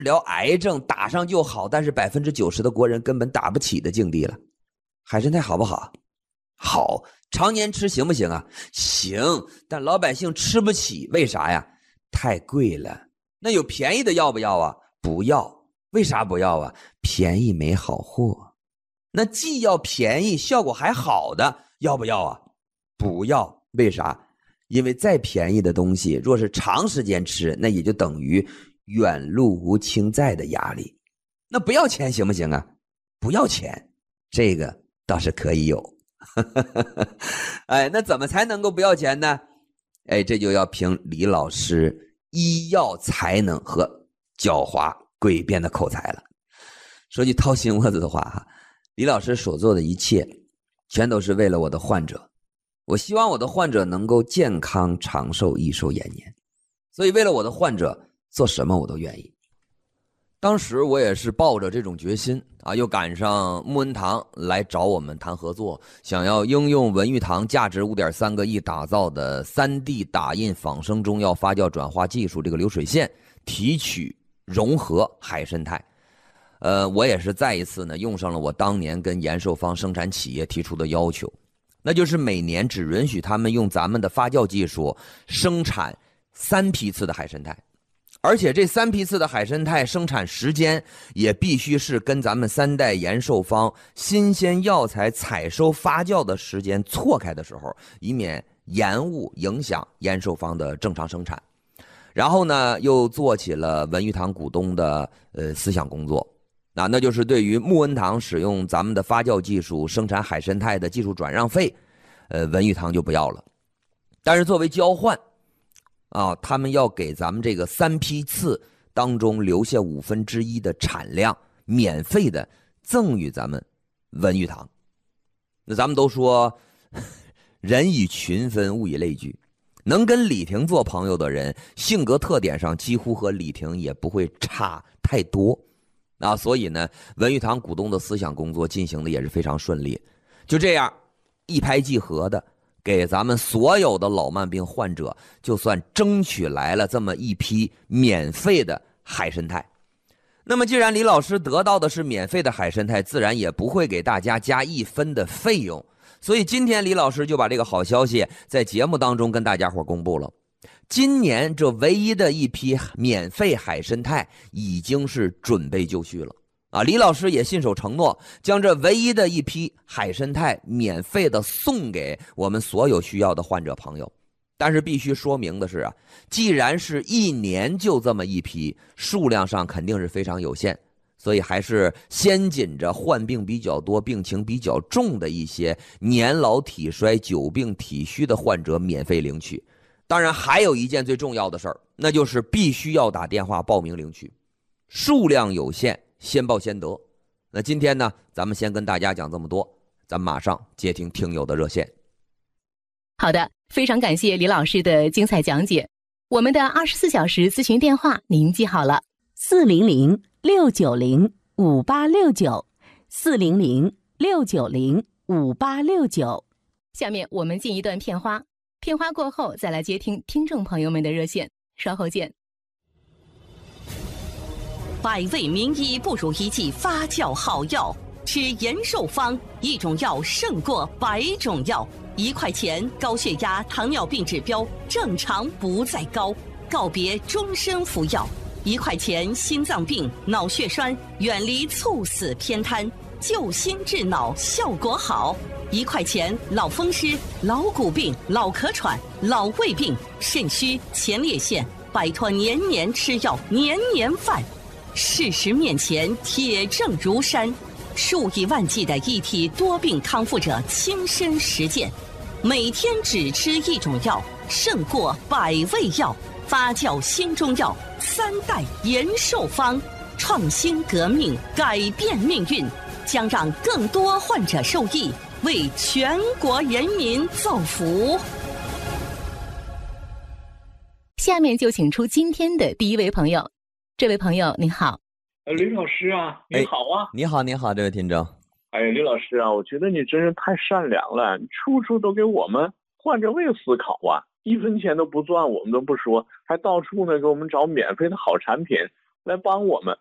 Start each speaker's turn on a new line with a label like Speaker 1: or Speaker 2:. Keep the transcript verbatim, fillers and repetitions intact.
Speaker 1: 疗癌症打上就好，但是百分之九十的国人根本打不起的境地了。海参肽好不好？好，常年吃行不行啊？行，但老百姓吃不起，为啥呀？太贵了。那有便宜的要不要啊？不要。为啥不要啊？便宜没好货。那既要便宜效果还好的要不要啊？不要。为啥？因为再便宜的东西若是长时间吃，那也就等于远路无倾债的压力。那不要钱行不行啊？不要钱，这个倒是可以有。哎，那怎么才能够不要钱呢？哎，这就要凭李老师医药才能和狡猾诡辩的口才了。说句掏心窝子的话哈，李老师所做的一切全都是为了我的患者，我希望我的患者能够健康长寿益寿延年，所以为了我的患者做什么我都愿意。当时我也是抱着这种决心啊，又赶上木恩堂来找我们谈合作，想要应用文玉堂价值 五点三个亿打造的 三 D 打印仿生中药发酵转化技术，这个流水线提取融合海参肽。呃，我也是再一次呢用上了我当年跟延寿坊生产企业提出的要求，那就是每年只允许他们用咱们的发酵技术生产三批次的海参肽，而且这三批次的海参肽生产时间也必须是跟咱们三代延寿坊新鲜药材采收发酵的时间错开的时候，以免延误影响延寿坊的正常生产。然后呢，又做起了文玉堂股东的呃思想工作，那那就是对于木恩堂使用咱们的发酵技术生产海参肽的技术转让费，呃，文玉堂就不要了。但是作为交换啊，他们要给咱们这个三批次当中留下五分之一的产量，免费的赠予咱们文玉堂。那咱们都说人以群分，物以类聚，能跟李婷做朋友的人，性格特点上几乎和李婷也不会差太多啊。所以呢，文玉堂股东的思想工作进行的也是非常顺利。就这样一拍即合的，给咱们所有的老慢病患者就算争取来了这么一批免费的海参肽。那么既然李老师得到的是免费的海参肽，自然也不会给大家加一分的费用，所以今天李老师就把这个好消息在节目当中跟大家伙公布了。今年这唯一的一批免费海参肽已经是准备就绪了啊！李老师也信守承诺，将这唯一的一批海参肽免费的送给我们所有需要的患者朋友。但是必须说明的是啊，既然是一年就这么一批，数量上肯定是非常有限，所以还是先紧着患病比较多、病情比较重的一些年老体衰、久病体虚的患者免费领取。当然还有一件最重要的事儿，那就是必须要打电话报名领取，数量有限，先报先得。那今天呢，咱们先跟大家讲这么多，咱们马上接听听友的热线。
Speaker 2: 好的，非常感谢李老师的精彩讲解。我们的二十四小时咨询电话您记好了，
Speaker 3: 四零零六九零五八六九，四零零六九零五八六九。
Speaker 2: 下面我们进一段片花，片花过后再来接听听众朋友们的热线，稍后见。
Speaker 4: 百味名医不如一剂发酵好药，吃延寿方一种药胜过百种药。一块钱高血压、糖尿病指标正常不再高，告别终身服药。一块钱心脏病、脑血栓远离猝死偏瘫，救心治脑效果好。一块钱老风湿、老骨病、老咳喘、老胃病、肾虚、前列腺，摆脱年年吃药、年年犯。事实面前铁证如山，数以万计的一体多病康复者亲身实践，每天只吃一种药胜过百味药。发酵新中药三代延寿方，创新革命，改变命运，将让更多患者受益，为全国人民造福。
Speaker 2: 下面就请出今天的第一位朋友。这位朋友您好。
Speaker 5: 呃，李老师啊，你好啊！
Speaker 1: 你好，你好，这位听众。
Speaker 5: 哎，李老师啊，我觉得你真是太善良了，你处处都给我们患者为思考啊，一分钱都不赚，我们都不说，还到处呢给我们找免费的好产品， 来帮我们。